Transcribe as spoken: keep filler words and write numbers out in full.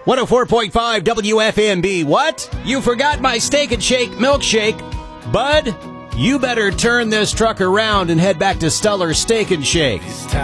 one oh four point five W F M B. What? You forgot my Steak and Shake milkshake. Bud, you better turn this truck around and head back to Stellar Steak and Shake.